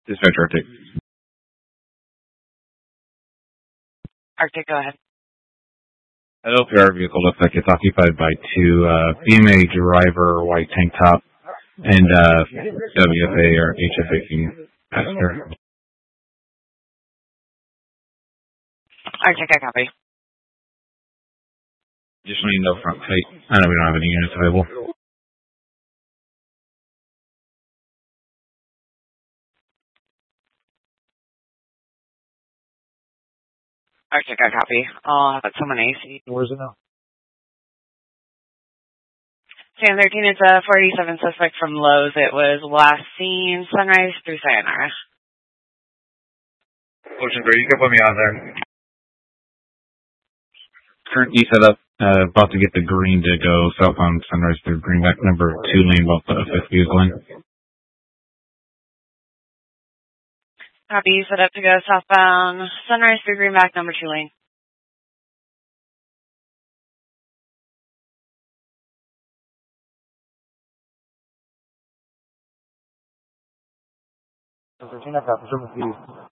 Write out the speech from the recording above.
Dispatch Arctic. Arctic, go ahead. That LPR vehicle looks like it's occupied by two BMA driver, white tank top, and WFA or HFA passenger. Arctic, I copy. Just need no front plate. I know we don't have any units available. Arctic, I copy. I'll have someone AC. Where's it now? San 13, it's a 487 suspect from Lowe's. It was last seen Sunrise through Sayonara. Ocean 3, you can put me on there. Currently set up, about to get the green to go southbound Sunrise through Greenback, number 2 lane, about the fifth vehicle in. Copy, set up to go southbound Sunrise through Greenback, number 2 lane. San 13, I've got